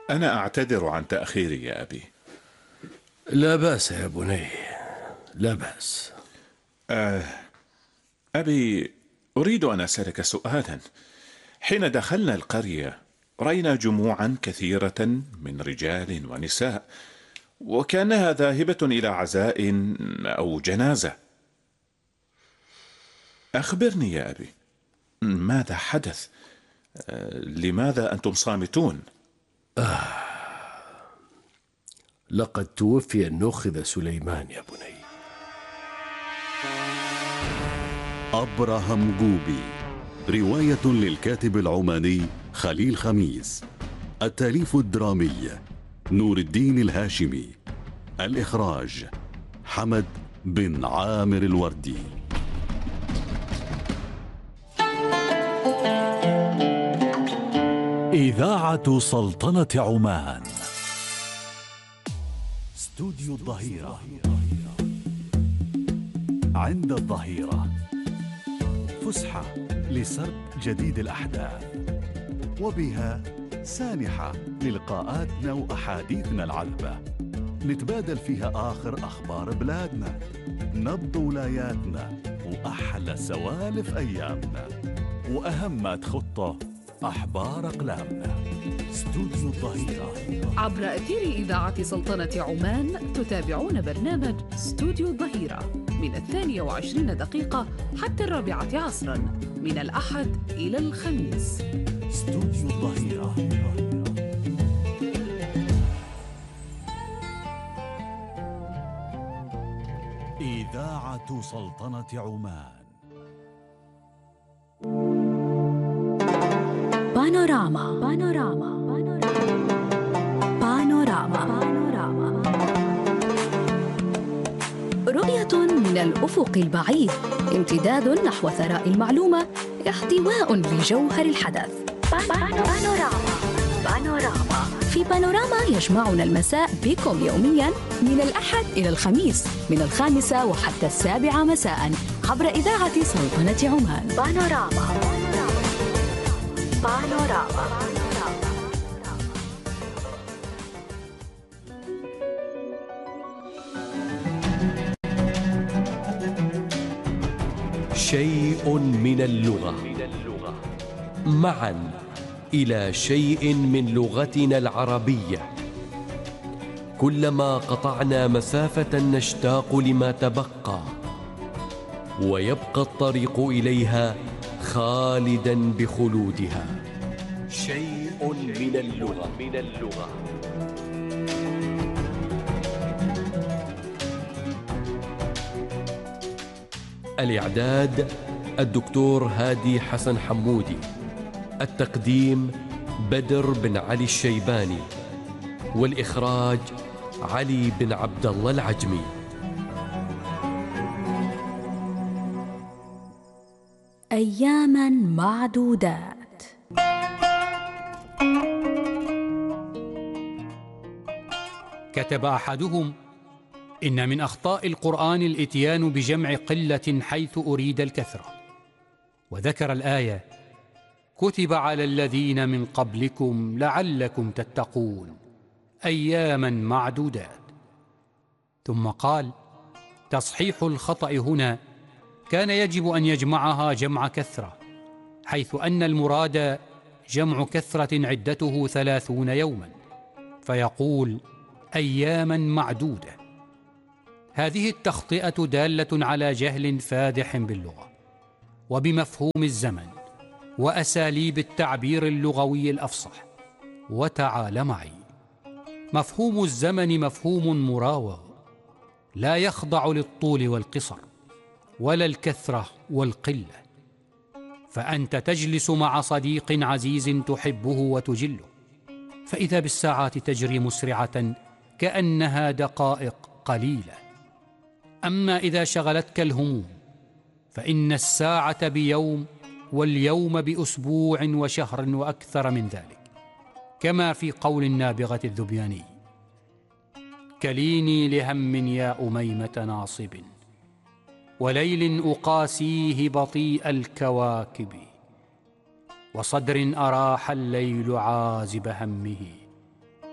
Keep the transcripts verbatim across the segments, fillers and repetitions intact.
أنا أعتذر عن تأخيري يا أبي. لا بأس يا بني، لا بأس. آه أبي، أريد أن أسألك سؤالا. حين دخلنا القرية رأينا جموعا كثيرة من رجال ونساء، وكأنها ذاهبة إلى عزاء أو جنازة. أخبرني يا أبي، ماذا حدث؟ آه لماذا أنتم صامتون؟ آه لقد توفي النخذ سليمان يا بني. أبراهام جوبي، رواية للكاتب العماني خليل خميس، التأليف الدرامي نور الدين الهاشمي، الإخراج حمد بن عامر الوردي. إذاعة سلطنة عمان. استوديو الظهيرة عند الظهيرة، فسحة لسرد جديد الأحداث، وبها سانحة للقاءاتنا وأحاديثنا العذبة، نتبادل فيها آخر أخبار بلادنا، نبض ولاياتنا، وأحلى سوالف أيامنا، وأهم ما تخطه أحبار أقلامنا. استوديو الظهيرة. عبر أثير إذاعة سلطنة عمان تتابعون برنامج استوديو الظهيرة من الثانية وعشرين دقيقة حتى الرابعة عصرا، من الأحد إلى الخميس. استوديو الظهيرة. إذاعة سلطنة عمان. بانوراما بانوراما بانوراما بانوراما رؤية من الأفق البعيد، امتداد نحو ثراء المعلومة، احتواء لجوهر الحدث. بانوراما بانوراما في بانوراما يجمعنا المساء بكم يوميا من الأحد إلى الخميس، من الخامسة وحتى السابعة مساء، عبر إذاعة سلطنة عمان. بانوراما بانوراما. شيء من اللغة، معا إلى شيء من لغتنا العربية. كلما قطعنا مسافة نشتاق لما تبقى، ويبقى الطريق إليها خالدا بخلودها. شيء من اللغة من اللغة الإعداد الدكتور هادي حسن حمودي، التقديم بدر بن علي الشيباني، والإخراج علي بن عبد الله العجمي. أياماً معدودات. كتب أحدهم: إن من أخطاء القرآن الإتيان بجمع قلة حيث أريد الكثرة، وذكر الآية: كتب على الذين من قبلكم لعلكم تتقون أياماً معدودات. ثم قال: تصحيح الخطأ هنا كان يجب أن يجمعها جمع كثرة، حيث أن المراد جمع كثرة عدته ثلاثون يوما، فيقول أياماً معدودة. هذه التخطئة دالة على جهل فادح باللغة وبمفهوم الزمن وأساليب التعبير اللغوي الأفصح. وتعال معي. مفهوم الزمن مفهوم مراوغ، لا يخضع للطول والقصر ولا الكثرة والقلة. فأنت تجلس مع صديق عزيز تحبه وتجله، فإذا بالساعات تجري مسرعة كأنها دقائق قليلة. أما إذا شغلتك الهموم فإن الساعة بيوم واليوم بأسبوع وشهر وأكثر من ذلك، كما في قول النابغة الذبياني: كليني لهم يا أميمة ناصب، وليل أقاسيه بطيء الكواكب، وصدر أراح الليل عازب همه،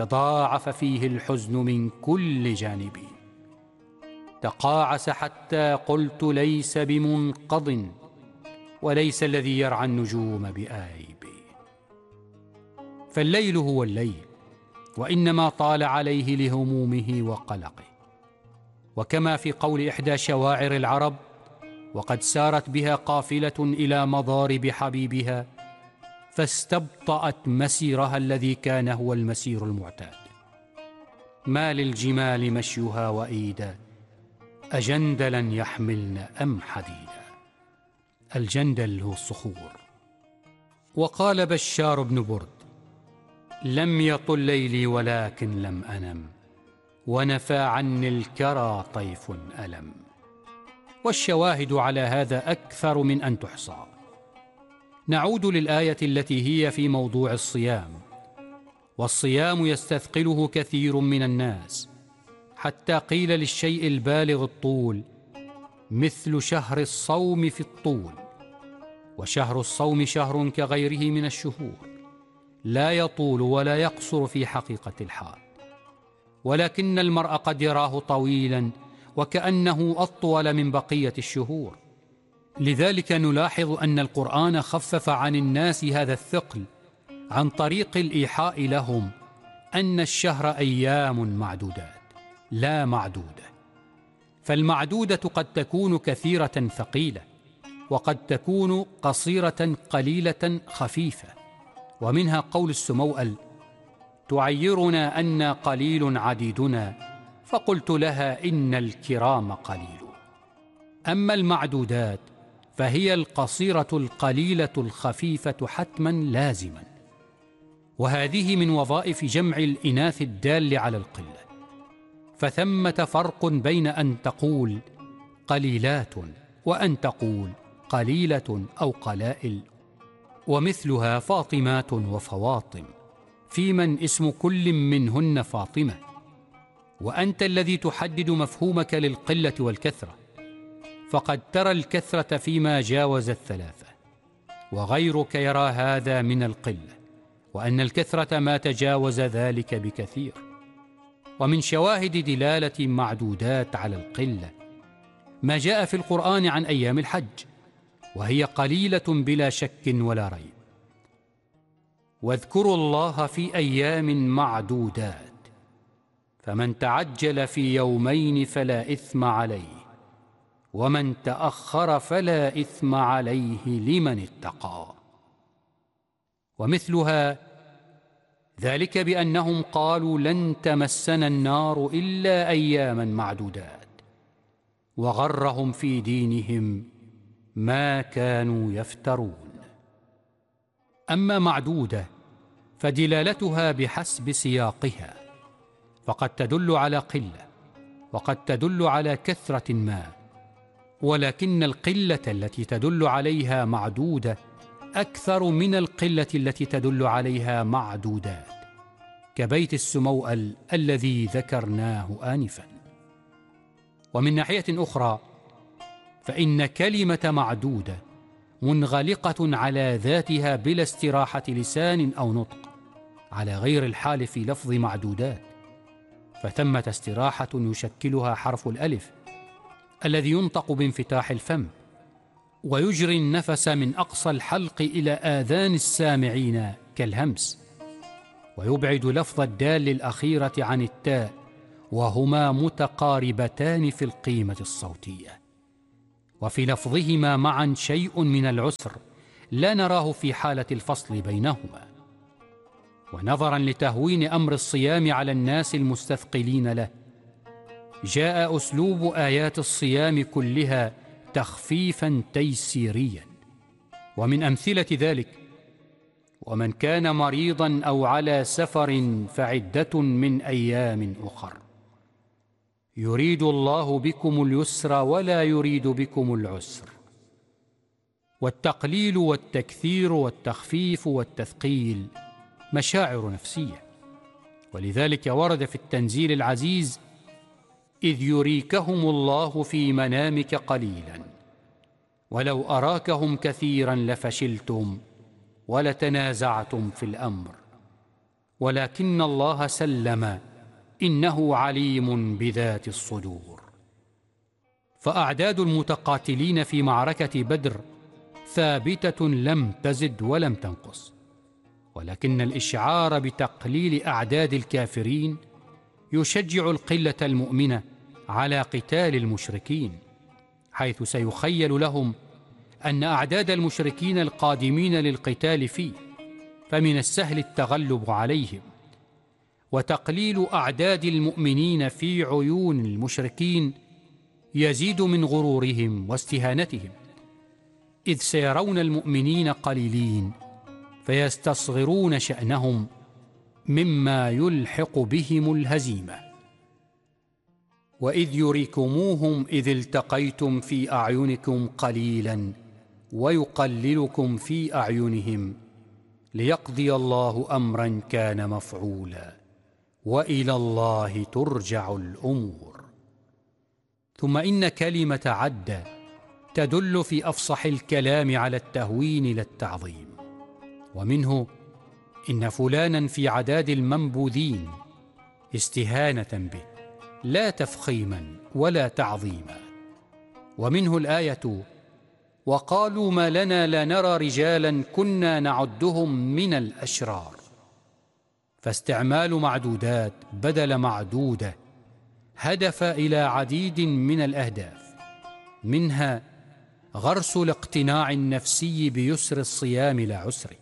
تضاعف فيه الحزن من كل جانب، تقاعس حتى قلت ليس بمنقض، وليس الذي يرعى النجوم بآيب. فالليل هو الليل، وإنما طال عليه لهمومه وقلقه. وكما في قول إحدى شواعر العرب: وقد سارت بها قافلة إلى مضارب حبيبها فاستبطأت مسيرها الذي كان هو المسير المعتاد. ما للجمال مشيها وإيدا، أجندلا يحملن أم حديدا. الجندل هو الصخور. وقال بشار بن برد: لم يطل ليلي ولكن لم أنم، ونفى عني الكرى طيف ألم. والشواهد على هذا أكثر من أن تحصى. نعود للآية التي هي في موضوع الصيام. والصيام يستثقله كثير من الناس، حتى قيل للشيء البالغ الطول: مثل شهر الصوم في الطول. وشهر الصوم شهر كغيره من الشهور، لا يطول ولا يقصر في حقيقة الحال، ولكن المرء قد يراه طويلا وكأنه أطول من بقية الشهور. لذلك نلاحظ أن القرآن خفف عن الناس هذا الثقل عن طريق الإيحاء لهم أن الشهر أيام معدودات لا معدودة. فالمعدودة قد تكون كثيرة ثقيلة، وقد تكون قصيرة قليلة خفيفة. ومنها قول السموأل: تعيرنا أن قليل عديدنا، فقلت لها إن الكرام قليل. أما المعدودات فهي القصيرة القليلة الخفيفة حتما لازما، وهذه من وظائف جمع الإناث الدال على القلة. فثمة فرق بين أن تقول قليلات وأن تقول قليلة أو قلائل. ومثلها فاطمات وفواطم، في من اسم كل منهن فاطمة. وأنت الذي تحدد مفهومك للقلة والكثرة، فقد ترى الكثرة فيما جاوز الثلاثة، وغيرك يرى هذا من القلة، وأن الكثرة ما تجاوز ذلك بكثير. ومن شواهد دلالة معدودات على القلة ما جاء في القرآن عن أيام الحج، وهي قليلة بلا شك ولا ريب. واذكروا الله في أيام معدودات، فمن تعجل في يومين فلا إثم عليه، ومن تأخر فلا إثم عليه لمن اتقى. ومثلها ذلك بأنهم قالوا لن تمسنا النار إلا أياما معدودات، وغرهم في دينهم ما كانوا يفترون. أما معدودة فدلالتها بحسب سياقها، فقد تدل على قلة وقد تدل على كثرة ما، ولكن القلة التي تدل عليها معدودة أكثر من القلة التي تدل عليها معدودات، كبيت السموأل الذي ذكرناه آنفا. ومن ناحية أخرى فإن كلمة معدودة منغلقة على ذاتها بلا استراحة لسان أو نطق، على غير الحال في لفظ معدودات، فثمة استراحة يشكلها حرف الألف الذي ينطق بانفتاح الفم، ويجري النفس من أقصى الحلق إلى آذان السامعين كالهمس، ويبعد لفظ الدال الأخيرة عن التاء، وهما متقاربتان في القيمة الصوتية. وفي لفظهما معا شيء من العسر لا نراه في حالة الفصل بينهما. ونظرا لتهوين أمر الصيام على الناس المستثقلين له، جاء أسلوب آيات الصيام كلها تخفيفا تيسيريا. ومن أمثلة ذلك: ومن كان مريضا أو على سفر فعدة من أيام أخر، يريد الله بكم اليسر ولا يريد بكم العسر. والتقليل والتكثير والتخفيف والتثقيل مشاعر نفسية، ولذلك ورد في التنزيل العزيز: إذ يريكهم الله في منامك قليلا ولو أراكهم كثيرا لفشلتم ولتنازعتم في الأمر ولكن الله سلم، إنه عليم بذات الصدور. فأعداد المتقاتلين في معركة بدر ثابتة لم تزد ولم تنقص، ولكن الإشعار بتقليل أعداد الكافرين يشجع القلة المؤمنة على قتال المشركين، حيث سيخيل لهم أن أعداد المشركين القادمين للقتال فيه فمن السهل التغلب عليهم، وتقليل أعداد المؤمنين في عيون المشركين يزيد من غرورهم واستهانتهم، إذ سيرون المؤمنين قليلين فيستصغرون شأنهم مما يلحق بهم الهزيمة. وإذ يريكموهم إذ التقيتم في أعينكم قليلا ويقللكم في أعينهم ليقضي الله أمرا كان مفعولا وإلى الله ترجع الأمور. ثم إن كلمة عد تدل في أفصح الكلام على التهوين لا التعظيم، ومنه إن فلانا في عداد المنبوذين استهانة به لا تفخيما ولا تعظيما. ومنه الآية وقالوا ما لنا لا نرى رجالا كنا نعدهم من الأشرار، فاستعمال معدودات بدل معدودة هدف إلى عديد من الأهداف، منها غرس الاقتناع النفسي بيسر الصيام لا عسره،